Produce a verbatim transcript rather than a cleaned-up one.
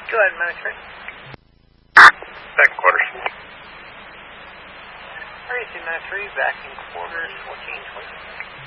Go ahead, Ministry. Back in quarters. R E C Ministry, back in quarters, fourteen twenty.